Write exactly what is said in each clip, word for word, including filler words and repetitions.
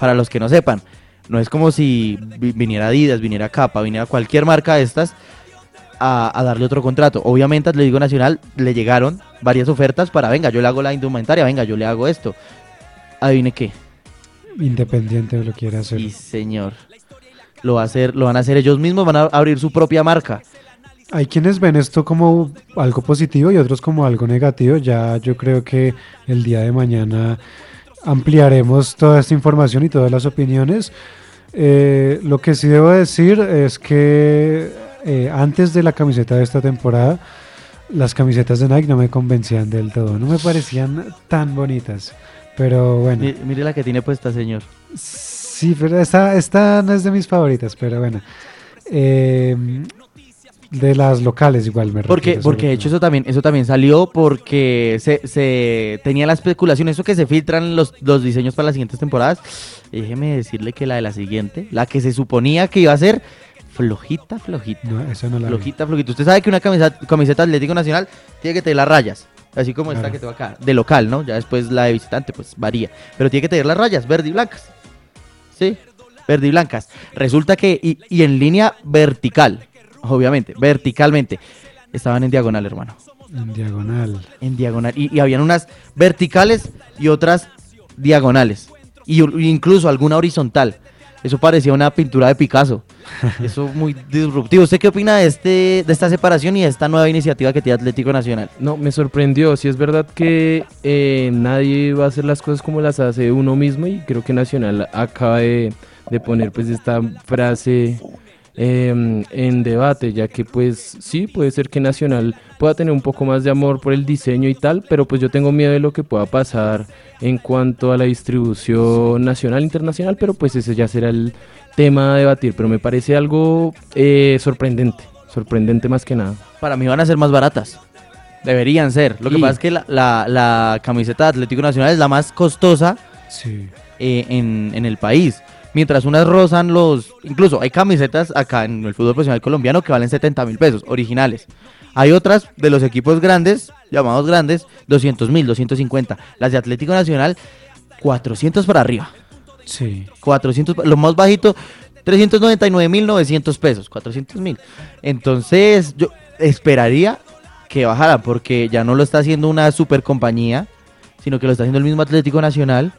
para los que no sepan, no es como si vi- viniera Adidas, viniera Kappa, viniera cualquier marca de estas a, a darle otro contrato. Obviamente a Atlético Nacional le llegaron varias ofertas para, venga, yo le hago la indumentaria, venga, yo le hago esto. Adivine qué. Independiente lo quiere hacer. Sí, señor. Lo va a hacer, lo van a hacer ellos mismos, van a abrir su propia marca. Hay quienes ven esto como algo positivo y otros como algo negativo. Ya yo creo que el día de mañana ampliaremos toda esta información y todas las opiniones. Eh, lo que sí debo decir es que eh, antes de la camiseta de esta temporada, las camisetas de Nike no me convencían del todo, no me parecían tan bonitas, pero bueno. Mi- Mire la que tiene puesta, señor. Sí, pero esta, esta no es de mis favoritas, pero bueno. Eh, de las locales igual me Porque, refiero, porque sobre de hecho todo. eso también, eso también salió porque se, se tenía la especulación, eso que se filtran los, los diseños para las siguientes temporadas. Y déjeme decirle que la de la siguiente, la que se suponía que iba a ser flojita, flojita. No, esa no la vi. Flojita, flojita. Usted sabe que una camiseta, camiseta Atlético Nacional tiene que tener las rayas, así como esta Claro. que tengo acá, de local, ¿no? Ya después la de visitante, pues varía. Pero tiene que tener las rayas, verde y blancas. Sí, verde y blancas. Resulta que, y, y en línea vertical, obviamente, verticalmente, estaban en diagonal, hermano. En diagonal. En diagonal. Y, y habían unas verticales y otras diagonales. Y u- incluso alguna horizontal. Eso parecía una pintura de Picasso. Eso muy disruptivo. ¿Usted qué opina de este de esta separación y de esta nueva iniciativa que tiene Atlético Nacional? No, me sorprendió. Sí es verdad que eh, nadie va a hacer las cosas como las hace uno mismo y creo que Nacional acaba de, de poner pues esta frase eh, en debate, ya que pues sí, puede ser que Nacional pueda tener un poco más de amor por el diseño y tal, pero pues yo tengo miedo de lo que pueda pasar en cuanto a la distribución nacional, internacional, pero pues ese ya será el tema a debatir, pero me parece algo eh, sorprendente, sorprendente más que nada. Para mí van a ser más baratas. Deberían ser. Lo que Y- pasa es que la, la- la camiseta de Atlético Nacional es la más costosa Sí. eh, en, en el país. Mientras unas rozan los... Incluso hay camisetas acá en el fútbol profesional colombiano que valen setenta mil pesos, originales. Hay otras de los equipos grandes, llamados grandes, doscientos mil, doscientos cincuenta. Las de Atlético Nacional, cuatrocientos para arriba. Sí. cuatrocientos, lo más bajito, trescientos noventa y nueve mil novecientos pesos, cuatrocientos mil. Entonces, yo esperaría que bajaran, porque ya no lo está haciendo una super compañía, sino que lo está haciendo el mismo Atlético Nacional.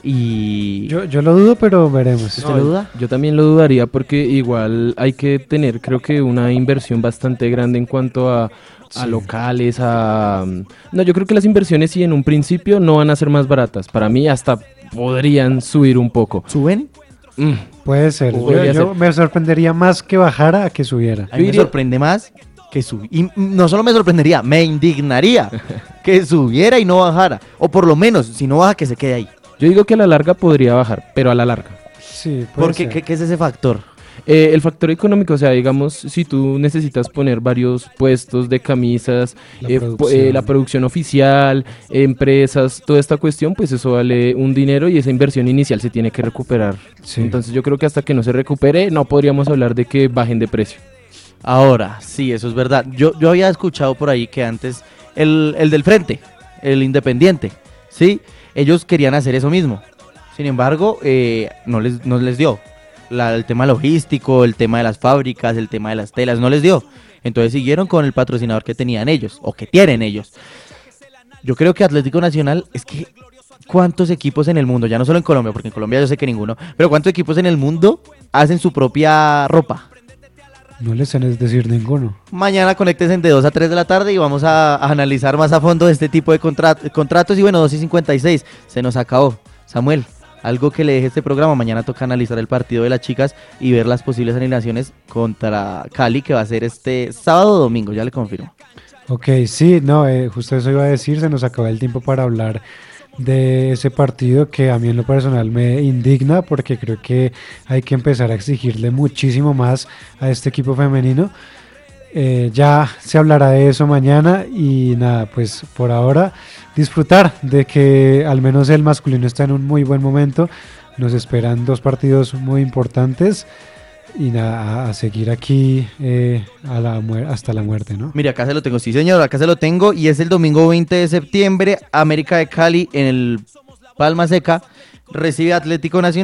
Y... Yo, yo lo dudo, pero veremos. ¿Usted lo duda? Yo también lo dudaría porque igual hay que tener, creo que una inversión bastante grande en cuanto a, a Sí. locales, a... No, yo creo que las inversiones sí en un principio no van a ser más baratas. Para mí hasta podrían subir un poco. ¿Suben? Mm, Puede ser. Yo, Podría yo ser. me sorprendería más que bajara a que subiera. A mí me diría- sorprende más que subiera. Y no solo me sorprendería, me indignaría que subiera y no bajara. O por lo menos, si no baja, que se quede ahí. Yo digo que a la larga podría bajar, pero a la larga. Sí, puede Porque, ser. ¿qué, qué es ese factor? Eh, el factor económico, o sea, digamos, si tú necesitas poner varios puestos de camisas, La eh, po- eh, producción. la producción oficial, empresas, toda esta cuestión, pues eso vale un dinero y esa inversión inicial se tiene que recuperar. Sí. Entonces yo creo que hasta que no se recupere, no podríamos hablar de que bajen de precio. Ahora, sí, eso es verdad. Yo, yo había escuchado por ahí que antes el, el del frente, el independiente, ¿sí? Ellos querían hacer eso mismo. Sin embargo, eh, no, les, no les dio. La- el tema logístico, el tema de las fábricas, el tema de las telas, no les dio. Entonces siguieron con el patrocinador que tenían ellos, o que tienen ellos. Yo creo que Atlético Nacional, es que ¿cuántos equipos en el mundo? Ya no solo en Colombia, porque en Colombia yo sé que ninguno, pero ¿cuántos equipos en el mundo hacen su propia ropa? No les sé decir ninguno. Mañana conéctense de dos a tres de la tarde y vamos a, a analizar más a fondo este tipo de contra- contratos. Y bueno, dos y cincuenta y seis, se nos acabó. Samuel, algo que le deje este programa. Mañana toca analizar el partido de las chicas y ver las posibles alineaciones contra Cali, que va a ser este sábado o domingo, ya le confirmo. Ok, sí, no, eh, justo eso iba a decir, se nos acaba el tiempo para hablar de ese partido que a mí en lo personal me indigna porque creo que hay que empezar a exigirle muchísimo más a este equipo femenino. Eh, ya se hablará de eso mañana y nada, pues por ahora disfrutar de que al menos el masculino está en un muy buen momento. Nos esperan dos partidos muy importantes y nada, a, a seguir aquí eh, a la muer- hasta la muerte, ¿no? Mire, acá se lo tengo, sí señor, acá se lo tengo. Y es el domingo veinte de septiembre, América de Cali en el Palma Seca recibe a Atlético Nacional.